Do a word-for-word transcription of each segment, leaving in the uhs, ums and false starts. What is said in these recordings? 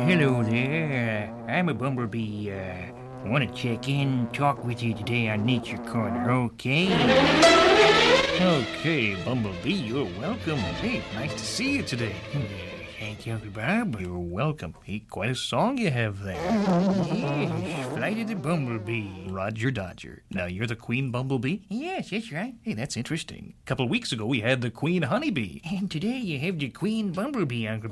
hello there. I'm a bumblebee. Uh, I want to check in, talk with you today on Nature Corner, okay? Okay, Bumblebee, you're welcome. Hey, nice to see you today. Thank you, Uncle Bob. You're welcome. Hey, quite a song you have there. Yes, Flight of the Bumblebee. Roger Dodger. Now, you're the Queen Bumblebee? Yes, that's right. Hey, that's interesting. A couple of weeks ago, we had the Queen Honeybee. And today, you have the Queen Bumblebee, Uncle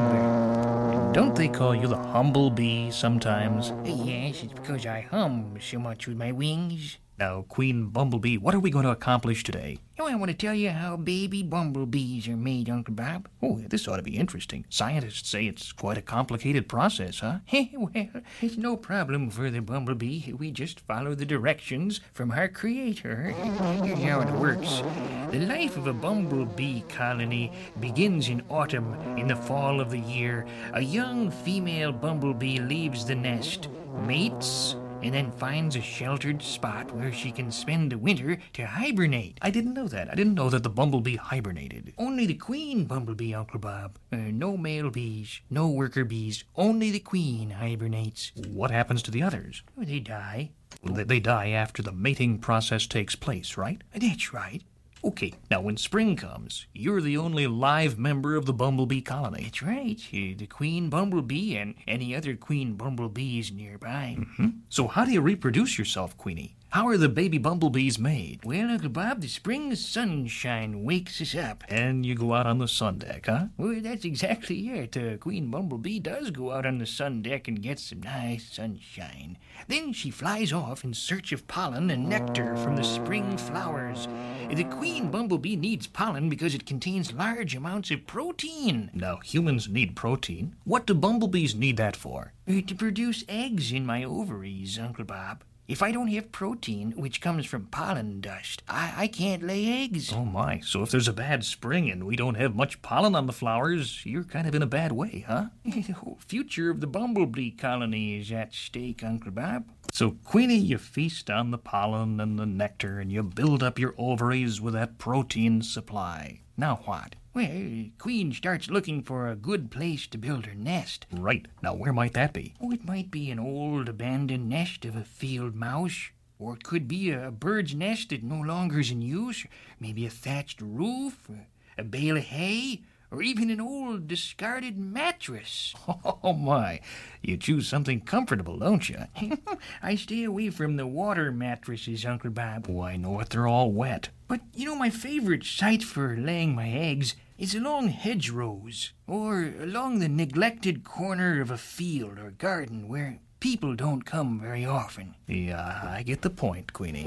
Bob. Don't they call you the Humble Bee sometimes? Yes, it's because I hum so much with my wings. Now, Queen Bumblebee, what are we going to accomplish today? Oh, I want to tell you how baby bumblebees are made, Uncle Bob. Oh, this ought to be interesting. Scientists say it's quite a complicated process, huh? Well, it's no problem for the bumblebee. We just follow the directions from our creator. Here's how it works. The life of a bumblebee colony begins in autumn. In the fall of the year, a young female bumblebee leaves the nest, mates, and then finds a sheltered spot where she can spend the winter to hibernate. I didn't know that. I didn't know that the bumblebee hibernated. Only the queen bumblebee, Uncle Bob. Uh, no male bees, no worker bees. Only the queen hibernates. What happens to the others? Oh, they die. They, they die after the mating process takes place, right? That's right. Okay, now when spring comes, you're the only live member of the bumblebee colony. That's right, uh, the queen bumblebee and any other queen bumblebees nearby. Mm-hmm. So how do you reproduce yourself, Queenie? How are the baby bumblebees made? Well, Uncle Bob, the spring sunshine wakes us up. And you go out on the sun deck, huh? Well, that's exactly it. Uh, Queen Bumblebee does go out on the sun deck and get some nice sunshine. Then she flies off in search of pollen and nectar from the spring flowers. The queen bumblebee needs pollen because it contains large amounts of protein. Now, humans need protein. What do bumblebees need that for? Uh, to produce eggs in my ovaries, Uncle Bob. If I don't have protein, which comes from pollen dust, I, I can't lay eggs. Oh, my. So if there's a bad spring and we don't have much pollen on the flowers, you're kind of in a bad way, huh? The whole future of the bumblebee colony is at stake, Uncle Bob. So, Queenie, you feast on the pollen and the nectar, and you build up your ovaries with that protein supply. Now what? Well, Queen starts looking for a good place to build her nest. Right. Now, where might that be? Oh, it might be an old abandoned nest of a field mouse. Or it could be a bird's nest that no longer is in use. Maybe a thatched roof, a bale of hay, or even an old discarded mattress. Oh, my. You choose something comfortable, don't you? I stay away from the water mattresses, Uncle Bob. Oh, I know it. They're all wet. But, you know, my favorite site for laying my eggs is along hedgerows or along the neglected corner of a field or garden where people don't come very often. Yeah, I get the point, Queenie.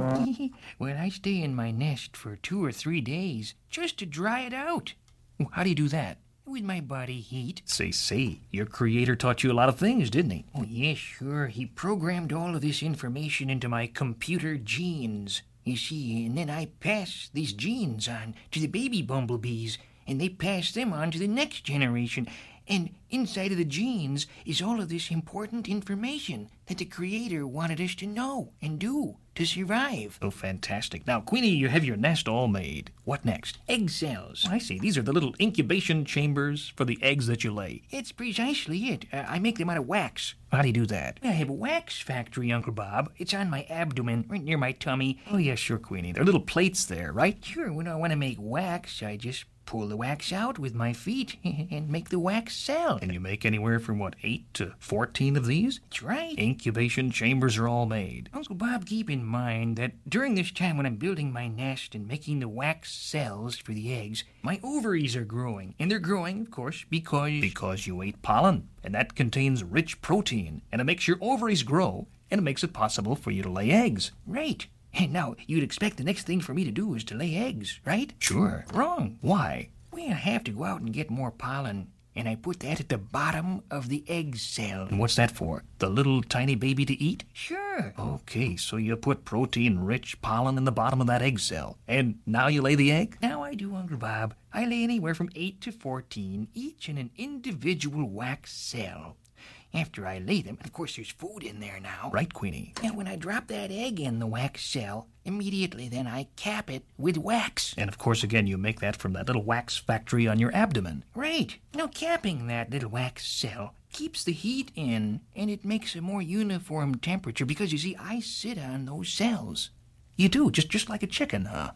Well, I stay in my nest for two or three days just to dry it out. How do you do that? With my body heat. Say, say, your creator taught you a lot of things, didn't he? Oh, yes, sure. He programmed all of this information into my computer genes. You see, and then I pass these genes on to the baby bumblebees, and they pass them on to the next generation. And inside of the genes is all of this important information that the Creator wanted us to know and do to survive. Oh, fantastic. Now, Queenie, you have your nest all made. What next? Egg cells. I see. These are the little incubation chambers for the eggs that you lay. It's precisely it. Uh, I make them out of wax. How do you do that? I have a wax factory, Uncle Bob. It's on my abdomen, right near my tummy. Oh, yeah, sure, Queenie. There are little plates there, right? Sure. When I want to make wax, I just pull the wax out with my feet and make the wax cell. And you make anywhere from, what, eight to fourteen of these? That's right. Incubation chambers are all made. Uncle Bob, keep in mind that during this time when I'm building my nest and making the wax cells for the eggs, my ovaries are growing. And they're growing, of course, because... Because you ate pollen. And that contains rich protein. And it makes your ovaries grow. And it makes it possible for you to lay eggs. Right. And now, you'd expect the next thing for me to do is to lay eggs, right? Sure. Wrong. Why? Well, I have to go out and get more pollen, and I put that at the bottom of the egg cell. And what's that for? The little tiny baby to eat? Sure. Okay, so you put protein-rich pollen in the bottom of that egg cell, and now you lay the egg? Now I do, Uncle Bob. I lay anywhere from eight to fourteen, each in an individual wax cell. after I lay them. Of course, there's food in there now. Right, Queenie? And when I drop that egg in the wax cell, immediately then I cap it with wax. And of course, again, you make that from that little wax factory on your abdomen. Right. Now, capping that little wax cell keeps the heat in, and it makes a more uniform temperature because, you see, I sit on those cells. You do, just just like a chicken, huh?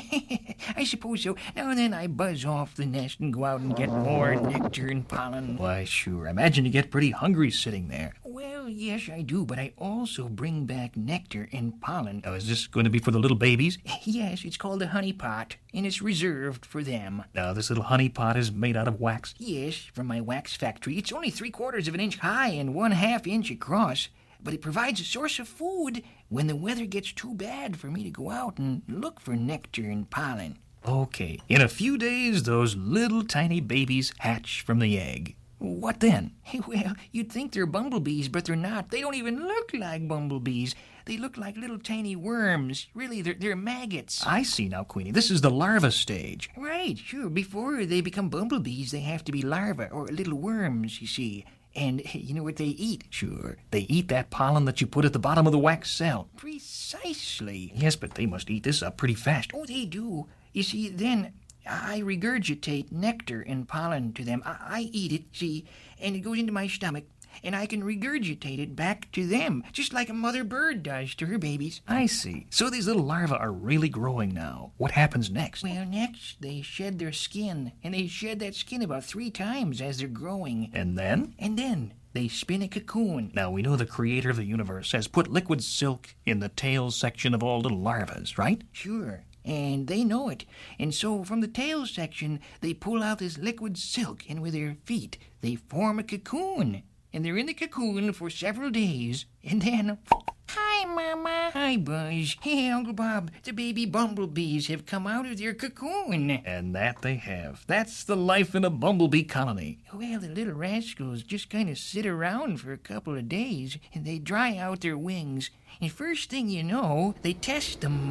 I suppose so. Now and then I buzz off the nest and go out and get more nectar and pollen. Why, sure. I imagine you get pretty hungry sitting there. Well, yes, I do, but I also bring back nectar and pollen. Now, is this going to be for the little babies? Yes, it's called a honey pot, and it's reserved for them. Now, this little honey pot is made out of wax? Yes, from my wax factory. It's only three quarters of an inch high and one half inch across, but it provides a source of food when the weather gets too bad for me to go out and look for nectar and pollen. Okay, in a few days, those little tiny babies hatch from the egg. What then? Well, you'd think they're bumblebees, but they're not. They don't even look like bumblebees. They look like little tiny worms. Really, they're, they're maggots. I see now, Queenie. This is the larva stage. Right, sure. Before they become bumblebees, they have to be larvae, or little worms, you see. And you know what they eat? Sure. They eat that pollen that you put at the bottom of the wax cell. Precisely. Yes, but they must eat this up pretty fast. Oh, they do. You see, then I regurgitate nectar and pollen to them. I, I eat it, see, and it goes into my stomach, and I can regurgitate it back to them, just like a mother bird does to her babies. I see. So these little larvae are really growing now. What happens next? Well, next, they shed their skin, and they shed that skin about three times as they're growing. And then? And then they spin a cocoon. Now, we know the creator of the universe has put liquid silk in the tail section of all little larvae, right? Sure. And they know it. And so from the tail section, they pull out this liquid silk, and with their feet, they form a cocoon. And they're in the cocoon for several days, and then... Hi, Mama. Hi, Buzz. Hey, Uncle Bob. The baby bumblebees have come out of their cocoon. And that they have. That's the life in a bumblebee colony. Well, the little rascals just kind of sit around for a couple of days, and they dry out their wings. And first thing you know, they test them.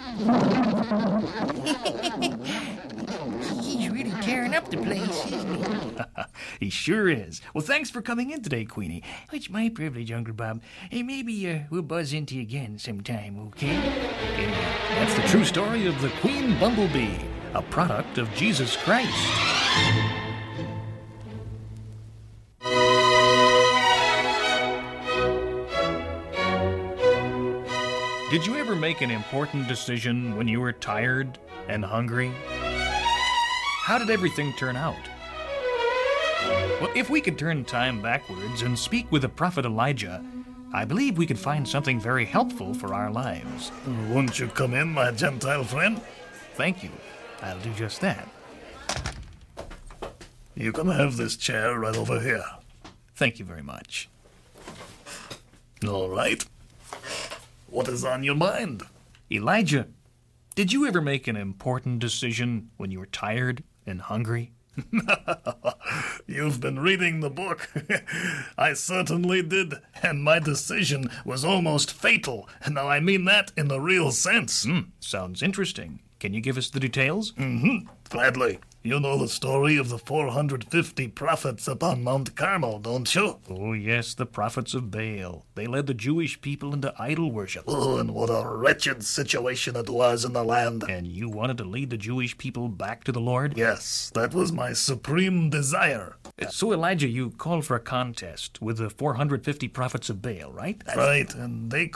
He's really tearing up the place, isn't he? He sure is. Well, thanks for coming in today, Queenie. It's my privilege, Uncle Bob. Hey, maybe uh, we'll buzz into you again sometime, okay? Okay. That's the true story of the Queen Bumblebee, a product of Jesus Christ. Did you ever make an important decision when you were tired and hungry? How did everything turn out? Well, if we could turn time backwards and speak with the prophet Elijah, I believe we could find something very helpful for our lives. Won't you come in, my Gentile friend? Thank you. I'll do just that. You can have this chair right over here. Thank you very much. All right. What is on your mind? Elijah, did you ever make an important decision when you were tired and hungry? You've been reading the book. I certainly did, and my decision was almost fatal. Now, I mean that in the real sense. Hmm, sounds interesting. Can you give us the details? Mm-hmm, gladly. You know the story of the four hundred fifty prophets upon Mount Carmel, don't you? Oh, yes, the prophets of Baal. They led the Jewish people into idol worship. Oh, and what a wretched situation it was in the land. And you wanted to lead the Jewish people back to the Lord? Yes, that was my supreme desire. So, Elijah, you called for a contest with the four hundred fifty prophets of Baal, right? Right, and they